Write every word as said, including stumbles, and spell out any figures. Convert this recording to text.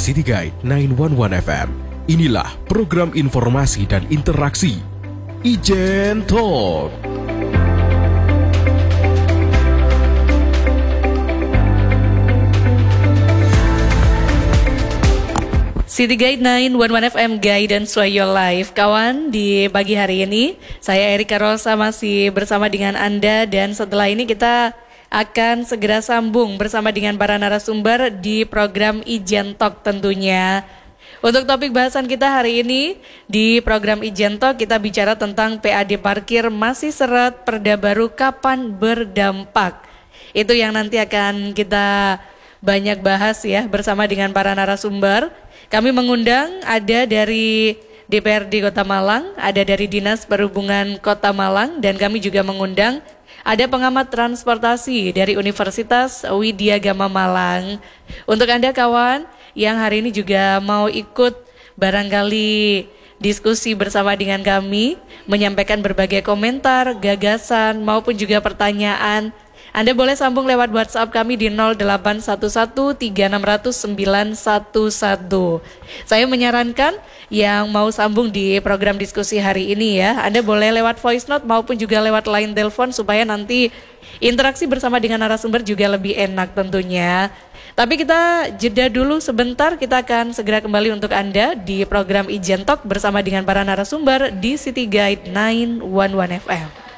City Guide sembilan satu satu F M. Inilah program informasi dan interaksi Ijen Talk. City Guide sembilan satu satu F M, Guidance for Your Life. Kawan, di pagi hari ini saya Erika Rosa masih bersama dengan Anda, dan setelah ini kita akan segera sambung bersama dengan para narasumber di program Ijen Talk tentunya. Untuk topik bahasan kita hari ini di program Ijen Talk, kita bicara tentang P A D parkir masih seret, perda baru kapan berdampak. Itu yang nanti akan kita banyak bahas ya bersama dengan para narasumber. Kami mengundang ada dari D P R D Kota Malang, ada dari Dinas Perhubungan Kota Malang, dan kami juga mengundang ada pengamat transportasi dari Universitas Widya Gama Malang. Untuk Anda kawan yang hari ini juga mau ikut barangkali diskusi bersama dengan kami, menyampaikan berbagai komentar, gagasan maupun juga pertanyaan, Anda boleh sambung lewat WhatsApp kami di nol delapan satu satu tiga enam nol nol sembilan satu satu. Saya menyarankan yang mau sambung di program diskusi hari ini ya, Anda boleh lewat voice note maupun juga lewat line telepon supaya nanti interaksi bersama dengan narasumber juga lebih enak tentunya. Tapi kita jeda dulu sebentar, kita akan segera kembali untuk Anda di program Ijen Talk bersama dengan para narasumber di City Guide sembilan satu satu F M.